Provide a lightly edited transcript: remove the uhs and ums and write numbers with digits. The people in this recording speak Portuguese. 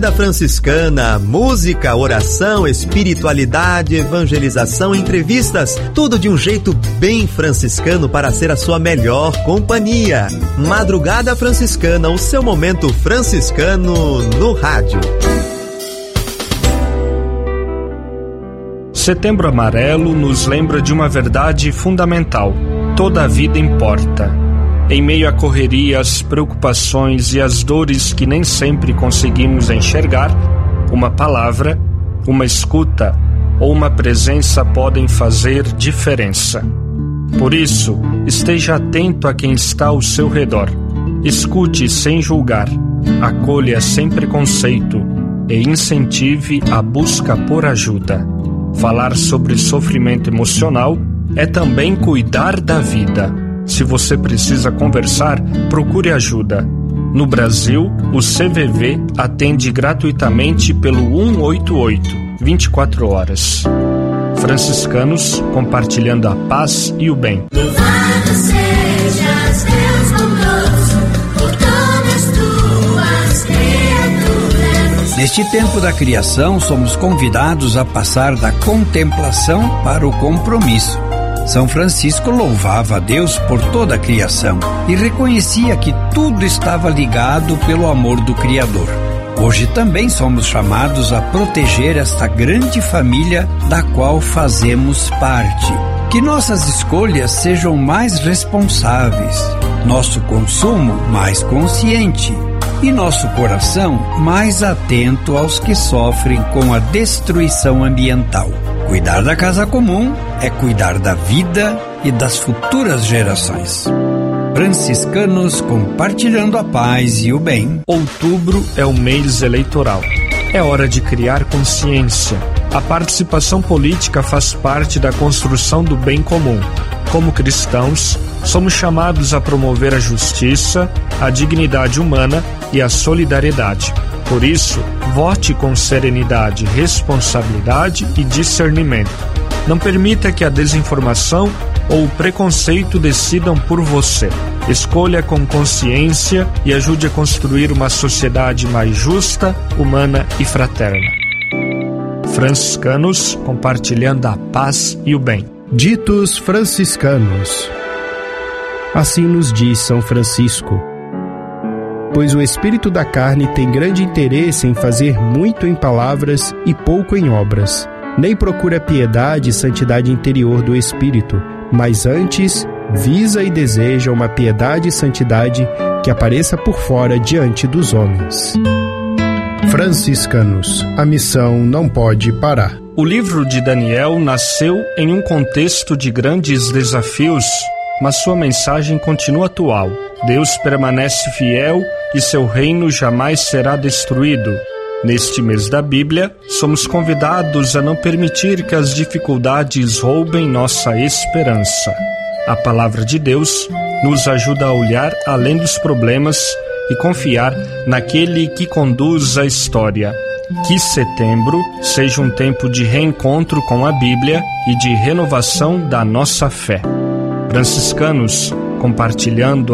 Da franciscana, música, oração, espiritualidade, evangelização, entrevistas, tudo de um jeito bem franciscano para ser a sua melhor companhia. Madrugada Franciscana, o seu momento franciscano no rádio. Setembro Amarelo nos lembra de uma verdade fundamental: toda a vida importa. Em meio à correria, às preocupações e às dores que nem sempre conseguimos enxergar, uma palavra, uma escuta ou uma presença podem fazer diferença. Por isso, esteja atento a quem está ao seu redor. Escute sem julgar, acolha sem preconceito e incentive a busca por ajuda. Falar sobre sofrimento emocional é também cuidar da vida. Se você precisa conversar, procure ajuda. No Brasil, o CVV atende gratuitamente pelo 188, 24 horas. Franciscanos, compartilhando a paz e o bem. Louvado sejas, Deus bondoso, por todas tuas criaturas. Neste tempo da criação, somos convidados a passar da contemplação para o compromisso. São Francisco louvava a Deus por toda a criação e reconhecia que tudo estava ligado pelo amor do Criador. Hoje também somos chamados a proteger esta grande família da qual fazemos parte. Que nossas escolhas sejam mais responsáveis, nosso consumo mais consciente e nosso coração mais atento aos que sofrem com a destruição ambiental. Cuidar da casa comum é cuidar da vida e das futuras gerações. Franciscanos compartilhando a paz e o bem. Outubro é o mês eleitoral. É hora de criar consciência. A participação política faz parte da construção do bem comum. Como cristãos, somos chamados a promover a justiça, a dignidade humana e a solidariedade. Por isso, vote com serenidade, responsabilidade e discernimento. Não permita que a desinformação ou o preconceito decidam por você. Escolha com consciência e ajude a construir uma sociedade mais justa, humana e fraterna. Franciscanos, compartilhando a paz e o bem. Ditos franciscanos. Assim nos diz São Francisco: pois o espírito da carne tem grande interesse em fazer muito em palavras e pouco em obras. Nem procura piedade e santidade interior do espírito, mas antes visa e deseja uma piedade e santidade que apareça por fora diante dos homens. Franciscanos, a missão não pode parar. O livro de Daniel nasceu em um contexto de grandes desafios, mas sua mensagem continua atual. Deus permanece fiel e seu reino jamais será destruído. Neste mês da Bíblia, somos convidados a não permitir que as dificuldades roubem nossa esperança. A palavra de Deus nos ajuda a olhar além dos problemas e confiar naquele que conduz a história. Que setembro seja um tempo de reencontro com a Bíblia e de renovação da nossa fé. Franciscanos, compartilhando